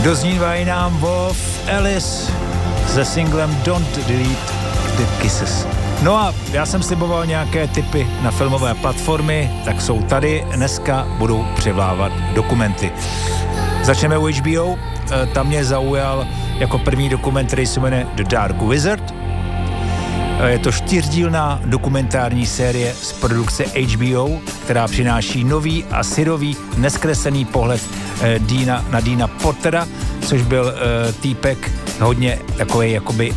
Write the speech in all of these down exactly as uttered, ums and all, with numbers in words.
Doznívají nám Wolf Alice se singlem Don't Delete the Kisses. No a já jsem sliboval nějaké tipy na filmové platformy, tak jsou tady. Dneska budou převlávat dokumenty. Začneme u H B O. Tam mě zaujal jako první dokument, který se jmenuje The Dark Wizard. Je to čtyřdílná dokumentární série z produkce H B O, která přináší nový a syrový, neskreslený pohled eh, Deana, na Deana Portera, což byl eh, týpek hodně takový, jakoby,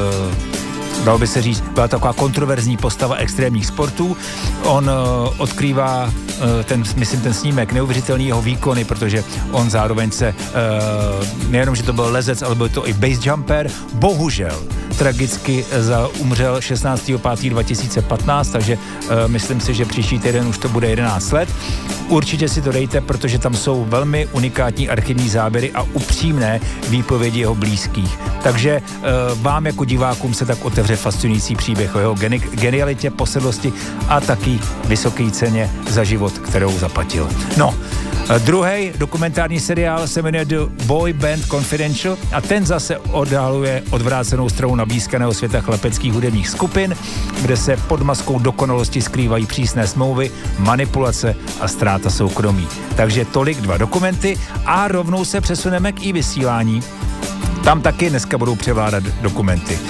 eh, dalo by se říct, byla taková kontroverzní postava extrémních sportů. On eh, odkrývá eh, ten, myslím, ten snímek, neuvěřitelný jeho výkony, protože on zároveň se, eh, nejenom, že to byl lezec, ale byl to i base jumper, bohužel tragicky za, umřel šestnáctého pátého dva tisíce patnáct, takže uh, myslím si, že příští týden už to bude jedenáct let. Určitě si to dejte, protože tam jsou velmi unikátní archivní záběry a upřímné výpovědi jeho blízkých. Takže uh, vám jako divákům se tak otevře fascinující příběh o jeho geni- genialitě, posedlosti a taky vysoké ceně za život, kterou zaplatil. No, druhý dokumentární seriál se jmenuje The Boy Band Confidential a ten zase odhaluje odvrácenou stranu nabízkaného světa chlapeckých hudebních skupin, kde se pod maskou dokonalosti skrývají přísné smlouvy, manipulace a ztráta soukromí. Takže tolik dva dokumenty a rovnou se přesuneme k i-vysílání. Tam taky dneska budou převládat dokumenty.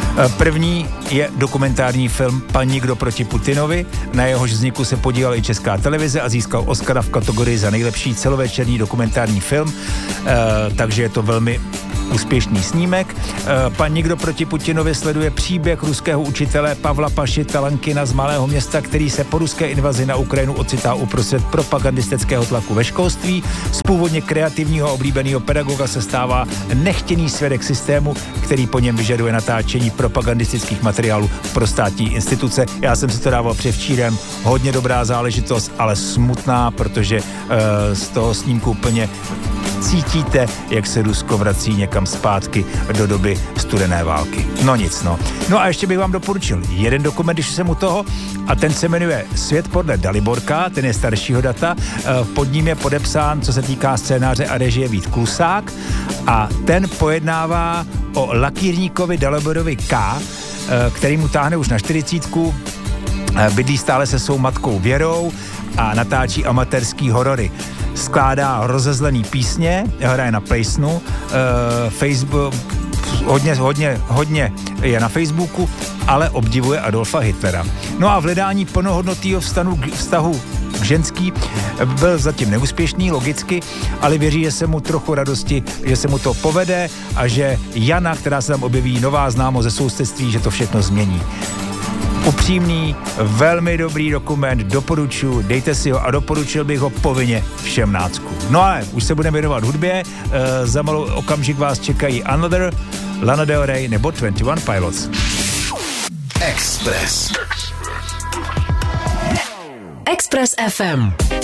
První je dokumentární film Pan nikdo proti Putinovi, na jehož vzniku se podílela i Česká televize a získal Oscara v kategorii za nejlepší celovečerní dokumentární film, e, takže je to velmi úspěšný snímek. E, Pan nikdo proti Putinovi sleduje příběh ruského učitele Pavla Paši Talankina z malého města, který se po ruské invazi na Ukrajinu ocitá uprostřed propagandistického tlaku ve školství. Z původně kreativního a oblíbeného pedagoga se stává nechtěný svědek systému, který po něm vyžaduje natáčení propagandistických materiálů pro státní instituce. Já jsem si to dával převčírem, hodně dobrá záležitost, ale smutná, protože uh, z toho snímku úplně cítíte, jak se Rusko vrací někam zpátky do doby studené války. No nic, no. No a ještě bych vám doporučil jeden dokument, když jsem u toho, a ten se jmenuje Svět podle Daliborka, ten je staršího data, pod ním je podepsán, co se týká scénáře a režie, Vít Klusák, a ten pojednává o lakírníkovi Daliborovi K., který mu táhne už na čtyřicítku, bydlí stále se svou matkou Věrou a natáčí amatérský horory. Skládá rozezlený písně, hraje na Playsnu, uh, Facebook, hodně, hodně, hodně je na Facebooku, ale obdivuje Adolfa Hitlera. No a v hledání plnohodnotného vztahu, vztahu k ženský byl zatím neúspěšný, logicky, ale věří, že se mu trochu radosti, že se mu to povede a že Jana, která se tam objeví, nová známost ze sousedství, že to všechno změní. Upřímný, velmi dobrý dokument, doporučuji, dejte si ho a doporučil bych ho povinně všem náckům. No ale už se budeme věnovat hudbě, e, za malou okamžik vás čekají Another, Lana Del Rey nebo dvacet jedna Pilots. Express. Express F M.